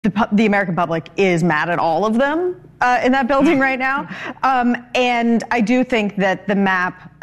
the American public is mad at all of them in that building right now. And I do think that the map,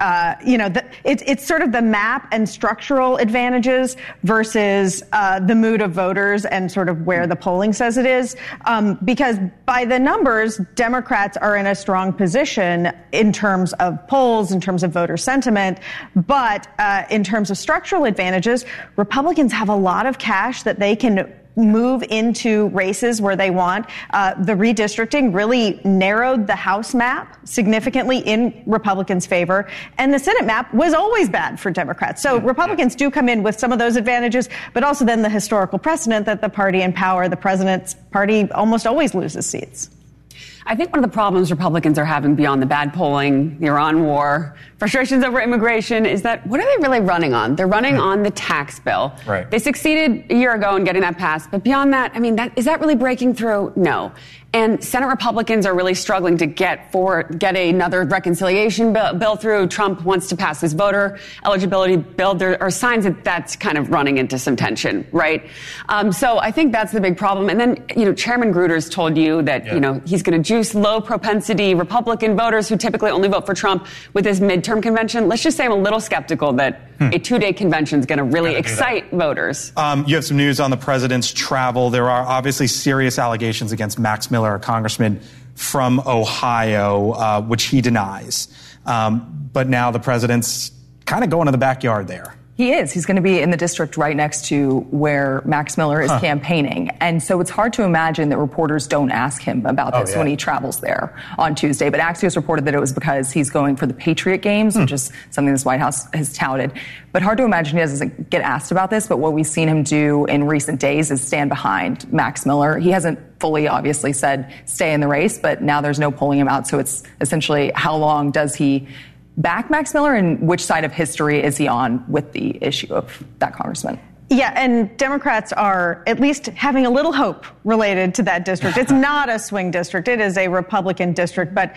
it's sort of the map and structural advantages versus the mood of voters and sort of where the polling says it is. Because by the numbers, Democrats are in a strong position in terms of polls, in terms of voter sentiment. But in terms of structural advantages, Republicans have a lot of cash that they can move into races where they want. The redistricting really narrowed the House map significantly in Republicans' favor. And the Senate map was always bad for Democrats. So Republicans do come in with some of those advantages, but also then the historical precedent that the party in power, the president's party, almost always loses seats. I think one of the problems Republicans are having beyond the bad polling, the Iran war, frustrations over immigration, is that what are they really running on? They're running on the tax bill. Right. They succeeded a year ago in getting that passed. But beyond that, is that really breaking through? No. And Senate Republicans are really struggling to get another reconciliation bill through. Trump wants to pass this voter eligibility bill. There are signs that that's kind of running into some tension, right? So I think that's the big problem. And then, Chairman Gruters told you that, he's going to juice low propensity Republican voters who typically only vote for Trump with his midterm convention. Let's just say I'm a little skeptical that a 2-day convention is going to really excite voters. You have some news on the president's travel. There are obviously serious allegations against Max Miller, a congressman from Ohio, which he denies. But now the president's kind of going to the backyard there. He is. He's going to be in the district right next to where Max Miller is campaigning. And so it's hard to imagine that reporters don't ask him about this when he travels there on Tuesday. But Axios reported that it was because he's going for the Patriot Games, which is something this White House has touted. But hard to imagine he doesn't get asked about this. But what we've seen him do in recent days is stand behind Max Miller. He hasn't fully obviously said stay in the race, but now there's no pulling him out. So it's essentially how long does he back Max Miller and which side of history is he on with the issue of that congressman? Yeah, and Democrats are at least having a little hope related to that district. It's not a swing district. It is a Republican district, but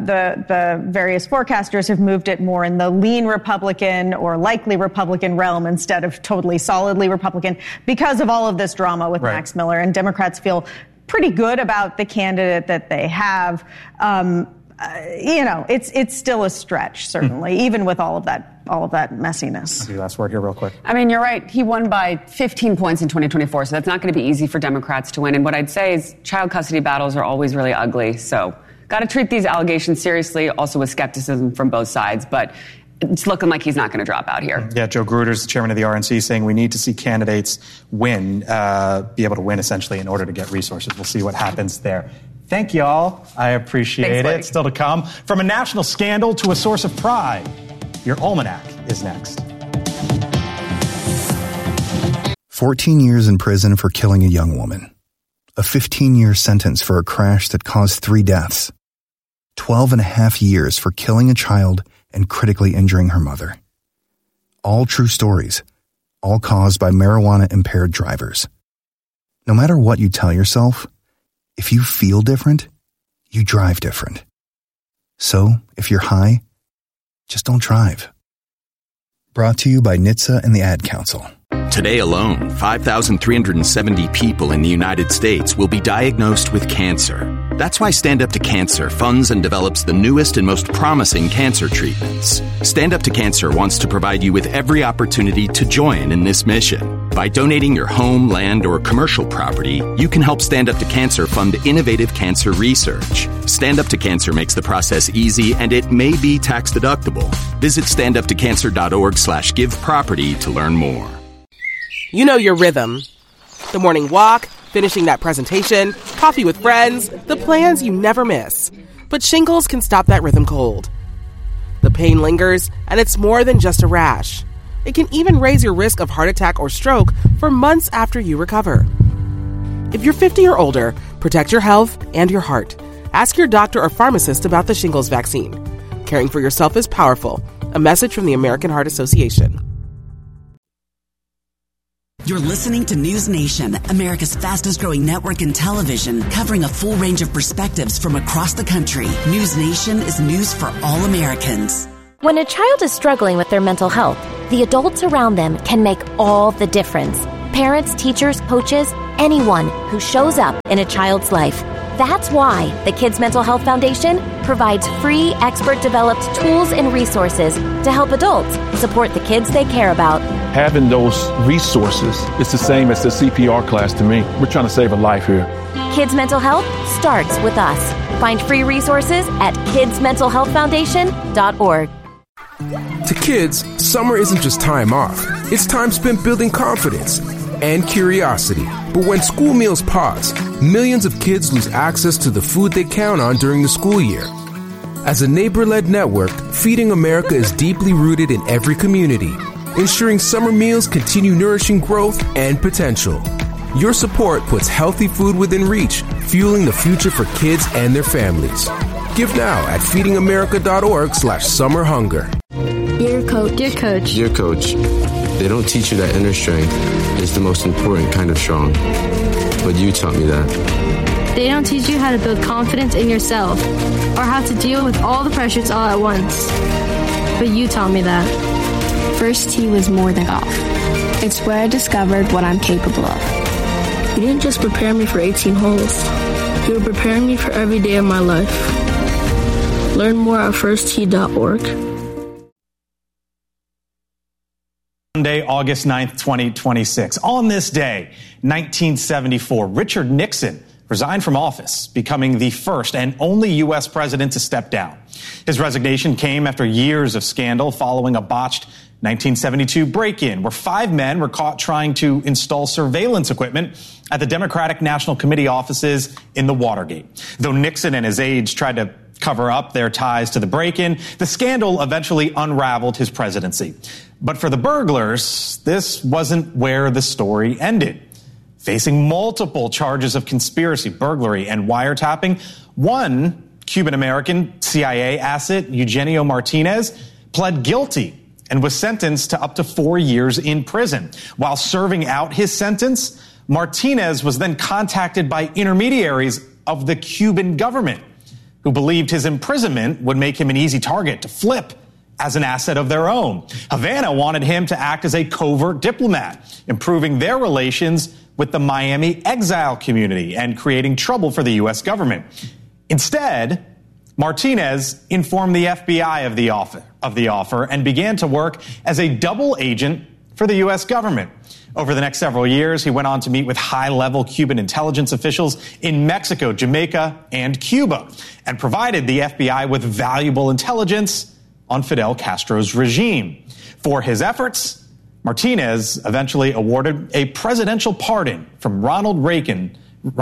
the various forecasters have moved it more in the lean Republican or likely Republican realm instead of totally solidly Republican because of all of this drama with Max Miller. And Democrats feel pretty good about the candidate that they have. It's still a stretch, certainly, even with all of that messiness. Okay, last word here real quick. You're right. He won by 15 points in 2024, so that's not going to be easy for Democrats to win. And what I'd say is child custody battles are always really ugly. So got to treat these allegations seriously, also with skepticism from both sides. But it's looking like he's not going to drop out here. Yeah, Joe Gruters, the chairman of the RNC, saying we need to see candidates win, be able to win, essentially, in order to get resources. We'll see what happens there. Thank y'all. I appreciate it. Still to come. From a national scandal to a source of pride, your almanac is next. 14 years in prison for killing a young woman. A 15-year sentence for a crash that caused 3 deaths. 12 and a half years for killing a child and critically injuring her mother. All true stories. All caused by marijuana-impaired drivers. No matter what you tell yourself, if you feel different, you drive different. So, if you're high, just don't drive. Brought to you by NHTSA and the Ad Council. Today alone, 5,370 people in the United States will be diagnosed with cancer. That's why Stand Up to Cancer funds and develops the newest and most promising cancer treatments. Stand Up to Cancer wants to provide you with every opportunity to join in this mission. By donating your home, land, or commercial property, you can help Stand Up to Cancer fund innovative cancer research. Stand Up to Cancer makes the process easy, and it may be tax deductible. Visit standuptocancer.org/giveproperty to learn more. You know your rhythm. The morning walk, finishing that presentation, coffee with friends, the plans you never miss. But shingles can stop that rhythm cold. The pain lingers, and it's more than just a rash. It can even raise your risk of heart attack or stroke for months after you recover. If you're 50 or older, protect your health and your heart. Ask your doctor or pharmacist about the shingles vaccine. Caring for yourself is powerful. A message from the American Heart Association. You're listening to News Nation, America's fastest growing network in television, covering a full range of perspectives from across the country. News Nation is news for all Americans. When a child is struggling with their mental health, the adults around them can make all the difference. Parents, teachers, coaches, anyone who shows up in a child's life. That's why the Kids Mental Health Foundation provides free, expert-developed tools and resources to help adults support the kids they care about. Having those resources is the same as the CPR class to me. We're trying to save a life here. Kids Mental Health starts with us. Find free resources at kidsmentalhealthfoundation.org. To kids, summer isn't just time off. It's time spent building confidence and curiosity. But when school meals pause, millions of kids lose access to the food they count on during the school year. As a neighbor-led network, Feeding America is deeply rooted in every community, ensuring summer meals continue nourishing growth and potential. Your support puts healthy food within reach, fueling the future for kids and their families. Give now at feedingamerica.org/summerhunger. Dear Coach. Dear Coach. Dear Coach, they don't teach you that inner strength is the most important kind of strong. But you taught me that. They don't teach you how to build confidence in yourself or how to deal with all the pressures all at once. But you taught me that. First tee was more than golf. It's where I discovered what I'm capable of. You didn't just prepare me for 18 holes. You were preparing me for every day of my life. Learn more at firsttee.org. Monday, August 9th, 2026. On this day, 1974, Richard Nixon resigned from office, becoming the first and only U.S. president to step down. His resignation came after years of scandal following a botched 1972 break-in where 5 men were caught trying to install surveillance equipment at the Democratic National Committee offices in the Watergate. Though Nixon and his aides tried to cover up their ties to the break-in, the scandal eventually unraveled his presidency. But for the burglars, this wasn't where the story ended. Facing multiple charges of conspiracy, burglary, and wiretapping, one Cuban-American CIA asset, Eugenio Martinez, pled guilty and was sentenced to up to 4 years in prison. While serving out his sentence, Martinez was then contacted by intermediaries of the Cuban government, who believed his imprisonment would make him an easy target to flip as an asset of their own. Havana wanted him to act as a covert diplomat, improving their relations with the Miami exile community and creating trouble for the U.S. government. Instead, Martinez informed the FBI of the offer and began to work as a double agent for the U.S. government. Over the next several years, he went on to meet with high-level Cuban intelligence officials in Mexico, Jamaica, and Cuba, and provided the FBI with valuable intelligence on Fidel Castro's regime. For his efforts, Martinez eventually awarded a presidential pardon from Ronald Reagan,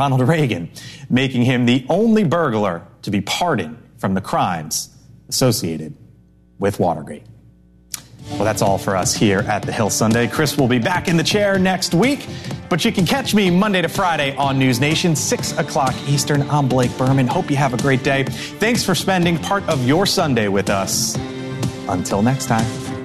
making him the only burglar to be pardoned from the crimes associated with Watergate. Well, that's all for us here at The Hill Sunday. Chris will be back in the chair next week, but you can catch me Monday to Friday on News Nation, 6 o'clock Eastern. I'm Blake Berman. Hope you have a great day. Thanks for spending part of your Sunday with us. Until next time.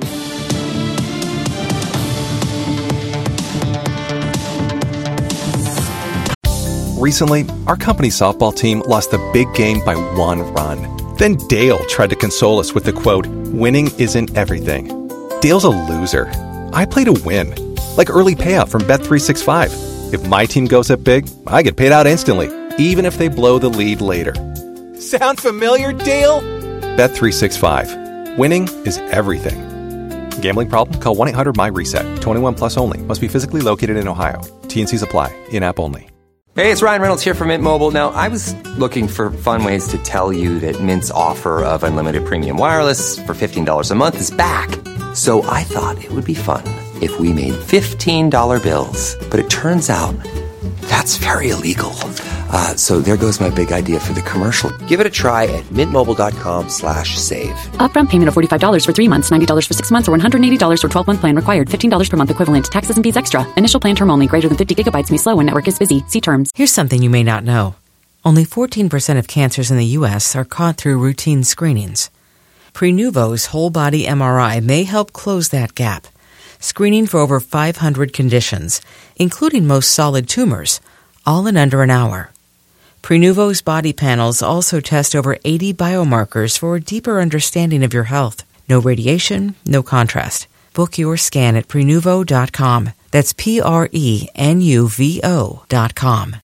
Recently, our company's softball team lost the big game by 1 run. Then Dale tried to console us with the quote, "Winning isn't everything." Dale's a loser. I play to win. Like early payout from Bet365. If my team goes up big, I get paid out instantly, even if they blow the lead later. Sound familiar, Dale? Bet365. Winning is everything. Gambling problem? Call 1-800-MY-RESET. 21 plus only. Must be physically located in Ohio. T&Cs apply. In-app only. Hey, it's Ryan Reynolds here from Mint Mobile. Now, I was looking for fun ways to tell you that Mint's offer of unlimited premium wireless for $15 a month is back. So I thought it would be fun if we made $15 bills. But it turns out that's very illegal. So there goes my big idea for the commercial. Give it a try at mintmobile.com/save. Upfront payment of $45 for 3 months, $90 for 6 months, or $180 for 12-month plan required. $15 per month equivalent. Taxes and fees extra. Initial plan term only. Greater than 50 gigabytes may slow when network is busy. See terms. Here's something you may not know. Only 14% of cancers in the U.S. are caught through routine screenings. Prenuvo's whole-body MRI may help close that gap. Screening for over 500 conditions, including most solid tumors, all in under an hour. Prenuvo's body panels also test over 80 biomarkers for a deeper understanding of your health. No radiation, no contrast. Book your scan at Prenuvo.com. That's PRENUVO.com.